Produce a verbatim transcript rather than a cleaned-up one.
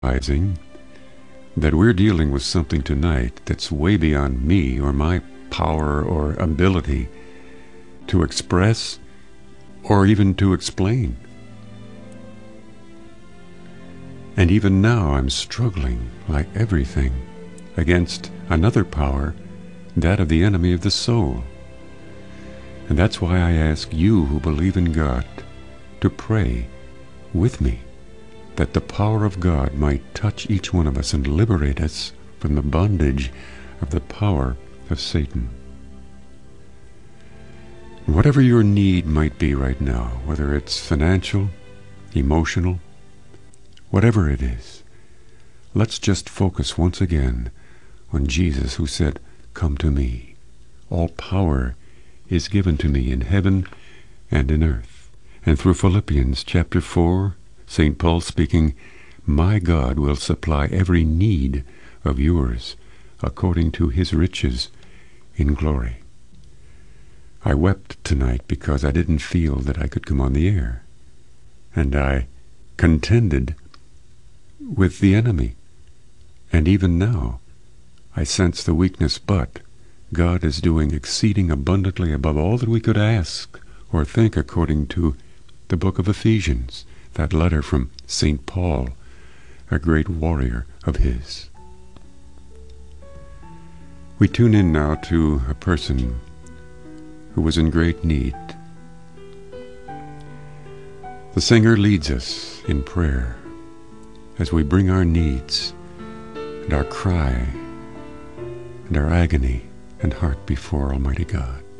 realizing that we're dealing with something tonight that's way beyond me or my power or ability to express or even to explain. And even now I'm struggling, like everything, against another power, that of the enemy of the soul. And that's why I ask you who believe in God to pray with me, that the power of God might touch each one of us and liberate us from the bondage of the power of Satan. Whatever your need might be right now, whether it's financial, emotional, whatever it is, let's just focus once again on Jesus, who said, "Come to me. All power is given to me in heaven and in earth." And through Philippians chapter four, Saint Paul speaking, "My God will supply every need of yours according to his riches in glory." I wept tonight because I didn't feel that I could come on the air. And I contended with the enemy. And even now, I sense the weakness, but God is doing exceeding abundantly above all that we could ask or think, according to the book of Ephesians, that letter from Saint Paul, a great warrior of his. We tune in now to a person who was in great need. The singer leads us in prayer as we bring our needs and our cry and our agony and heart before Almighty God.